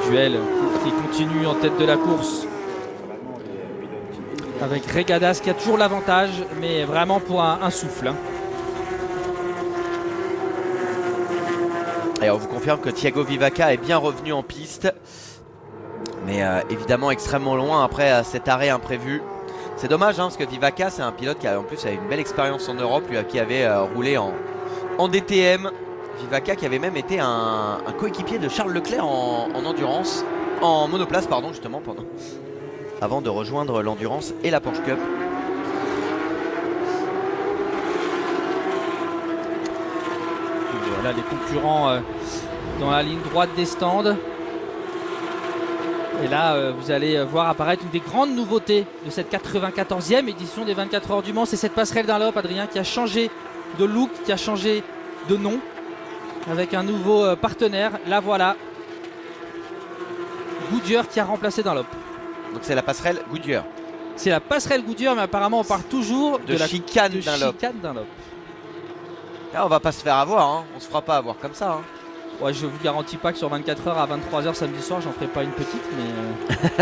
duel qui continue en tête de la course. Avec Regadas qui a toujours l'avantage, mais vraiment pour un souffle. Hein. Et on vous confirme que Thiago Vivaca est bien revenu en piste. Mais évidemment extrêmement loin après cet arrêt imprévu. C'est dommage hein, parce que Vivaca c'est un pilote qui a en plus a une belle expérience en Europe, lui qui avait roulé en DTM. Vivaca qui avait même été un coéquipier de Charles Leclerc en endurance, en monoplace pardon justement avant de rejoindre l'endurance et la Porsche Cup. Voilà les concurrents dans la ligne droite des stands. Et là, vous allez voir apparaître une des grandes nouveautés de cette 94e édition des 24 heures du Mans. C'est cette passerelle Dunlop, Adrien, qui a changé de look, qui a changé de nom, avec un nouveau partenaire. Là, voilà. Goodyear qui a remplacé Dunlop. Donc c'est la passerelle Goodyear. C'est la passerelle Goodyear, mais apparemment on parle toujours de la chicane Dunlop. Là, on va pas se faire avoir, hein. On se fera pas avoir comme ça. Hein. Ouais, je vous garantis pas que sur 24 heures à 23 h samedi soir, j'en ferai pas une petite, mais.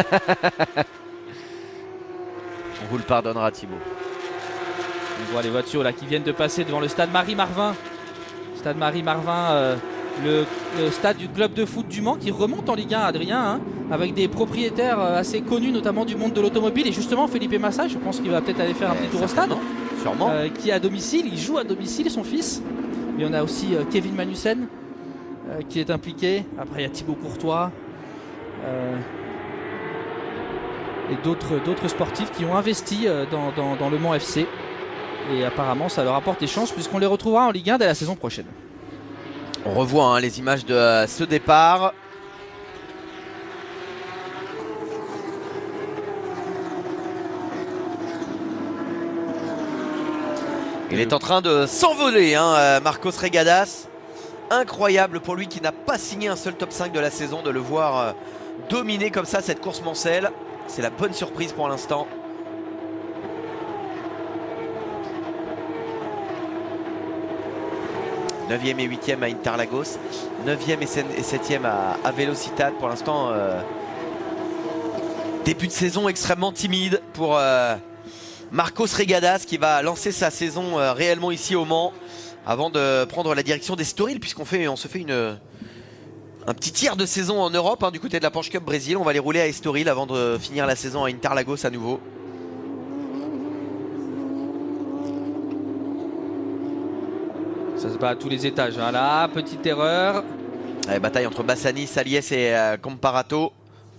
On vous le pardonnera, Thibaut. On voit les voitures là qui viennent de passer devant le stade Marie-Marvin. Stade Marie-Marvin, le stade du club de foot du Mans qui remonte en Ligue 1, Adrien, hein, avec des propriétaires assez connus, notamment du monde de l'automobile. Et justement, Felipe Massa, je pense qu'il va peut-être aller faire un petit tour au stade. Sûrement. Qui est à domicile, il joue à domicile, son fils. Il y en a aussi Kevin Magnussen. Qui est impliqué. Après il y a Thibaut Courtois et d'autres sportifs qui ont investi dans le Mans FC, et apparemment ça leur apporte des chances puisqu'on les retrouvera en Ligue 1 dès la saison prochaine. On revoit hein, les images de ce départ. Il est en train de s'envoler hein, Marcos Regadas. Incroyable pour lui qui n'a pas signé un seul top 5 de la saison, de le voir dominer comme ça cette course mancelle. C'est la bonne surprise pour l'instant. « 9e et 8e à Interlagos, 9e et 7e à Velocitat. Pour l'instant, début de saison extrêmement timide pour Marcos Regadas qui va lancer sa saison réellement ici au Mans, avant de prendre la direction d'Estoril, puisqu'on se fait un petit tiers de saison en Europe hein, du côté de la Porsche Cup Brésil. On va les rouler à Estoril avant de finir la saison à Interlagos à nouveau. Ça se bat à tous les étages. Hein. Là, petite erreur. Allez, bataille entre Bassani, Saliès et Comparato.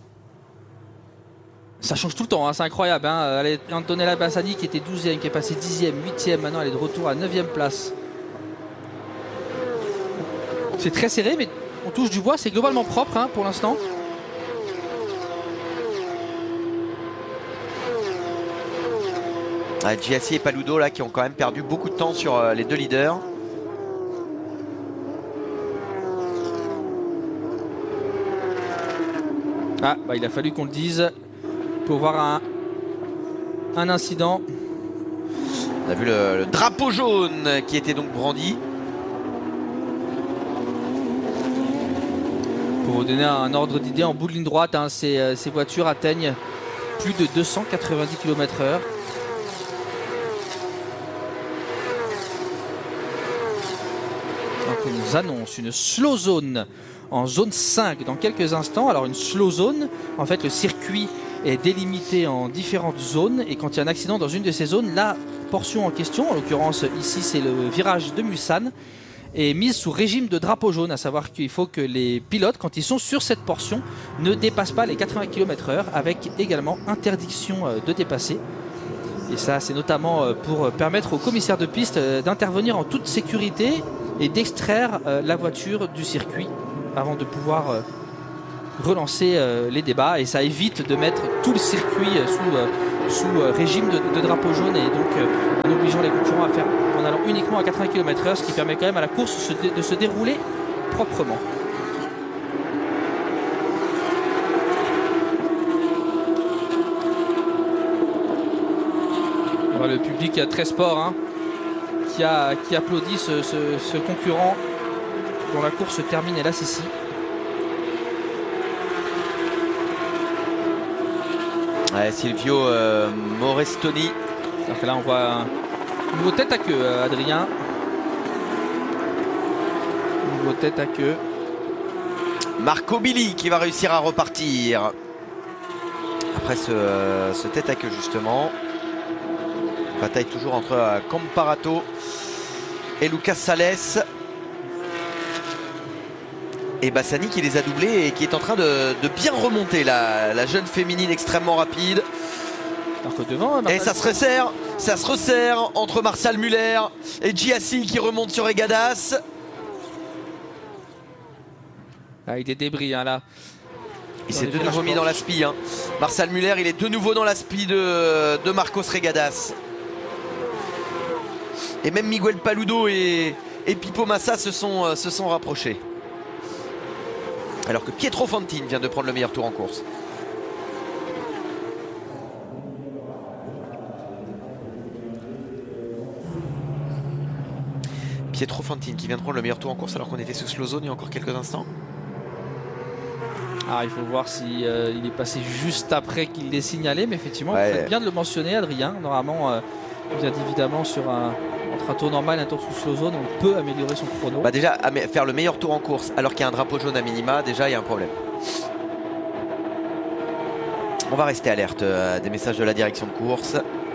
Ça change tout le temps, hein, c'est incroyable. Hein. Allez, Antonella Bassani qui était 12e, qui est passée 10e, 8e. Maintenant, elle est de retour à 9e place. C'est très serré, mais on touche du bois, c'est globalement propre hein, pour l'instant. Giassi et Paludo là qui ont quand même perdu beaucoup de temps sur les deux leaders. Ah, bah, il a fallu qu'on le dise pour voir un incident. On a vu le drapeau jaune qui était donc brandi. Pour vous donner un ordre d'idée, en bout de ligne droite, hein, ces voitures atteignent plus de 290 km/h. Donc on nous annonce une slow zone en zone 5 dans quelques instants. Alors une slow zone, en fait le circuit est délimité en différentes zones, et quand il y a un accident dans une de ces zones, la portion en question, en l'occurrence ici c'est le virage de Mulsanne, est mise sous régime de drapeau jaune, à savoir qu'il faut que les pilotes, quand ils sont sur cette portion, ne dépassent pas les 80 km/h, avec également interdiction de dépasser. Et ça, c'est notamment pour permettre aux commissaires de piste d'intervenir en toute sécurité et d'extraire la voiture du circuit avant de pouvoir relancer les débats. Et ça évite de mettre tout le circuit sous régime de drapeau jaune, et donc en obligeant les concurrents à faire en allant uniquement à 80 km/h, ce qui permet quand même à la course de se dérouler proprement. Voilà, le public très sport hein, qui applaudit ce concurrent dont la course se termine hélas ici. Ouais, Silvio Morestoni. Alors que là on voit un nouveau tête à queue, Adrien. Nouveau tête à queue. Marco Billy qui va réussir à repartir. Après ce tête à queue justement. Bataille toujours entre Comparato et Lucas Sales. Et Bassani qui les a doublés et qui est en train de bien remonter la jeune féminine extrêmement rapide. Alors que devant, et ça se resserre entre Marcel Muller et Giassi qui remonte sur Egadas. Avec des débris hein, là. Il s'est de nouveau mis dans la spi. Hein. Marcel Muller, il est de nouveau dans la spi de Marcos Regadas. Et même Miguel Paludo et Pipo Massa se sont rapprochés. Alors que Pietro Fantin vient de prendre le meilleur tour en course. Pietro Fantin qui vient de prendre le meilleur tour en course alors qu'on était sous slow zone il y a encore quelques instants. Ah, il faut voir si il est passé juste après qu'il l'ait signalé, mais effectivement, ouais. Vous faites bien de le mentionner, Adrien. Normalement, bien évidemment, entre un tour normal et un tour sous slow zone, on peut améliorer son chrono. Bah déjà, faire le meilleur tour en course alors qu'il y a un drapeau jaune à minima, déjà il y a un problème. On va rester alerte des messages de la direction de course.